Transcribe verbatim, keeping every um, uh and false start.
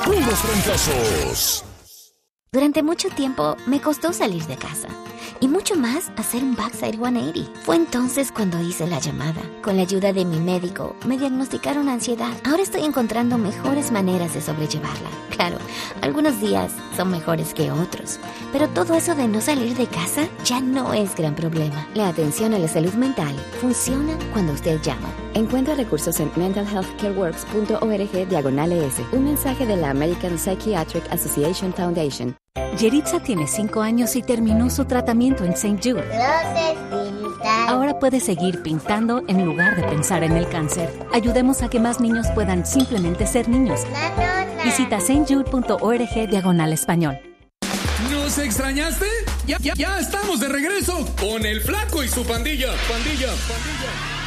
puros trancazos. Durante mucho tiempo me costó salir de casa y mucho más hacer un backside ciento ochenta. Fue entonces cuando hice la llamada. Con la ayuda de mi médico me diagnosticaron ansiedad. Ahora estoy encontrando mejores maneras de sobrellevarla. Claro, algunos días son mejores que otros, pero todo eso de no salir de casa ya no es gran problema. La atención a la salud mental funciona cuando usted llama. Encuentra recursos en mental health care works punto org diagonal es. Un mensaje de la American Psychiatric Association Foundation. Yeritza tiene cinco años y terminó su tratamiento en Saint Jude. Ahora puede seguir pintando en lugar de pensar en el cáncer. Ayudemos a que más niños puedan simplemente ser niños. Visita saint jude punto org diagonal español. ¿Nos extrañaste? Ya, ya, ya estamos de regreso con el Flaco y su pandilla. Pandilla, pandilla.